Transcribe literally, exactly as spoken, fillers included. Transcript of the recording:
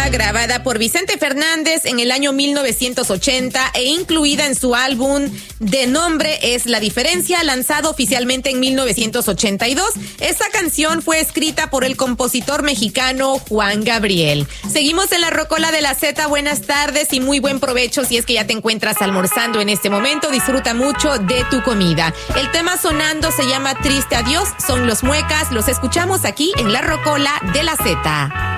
grabada por Vicente Fernández en el año mil novecientos ochenta e incluida en su álbum de nombre Es la Diferencia, lanzado oficialmente en mil novecientos ochenta y dos. Esta canción fue escrita por el compositor mexicano Juan Gabriel. Seguimos en la Rocola de la Z. Buenas tardes y muy buen provecho si es que ya te encuentras almorzando en este momento. Disfruta mucho de tu comida. El tema sonando se llama Triste Adiós. Son Los Muecas. Los escuchamos aquí en la Rocola de la Z.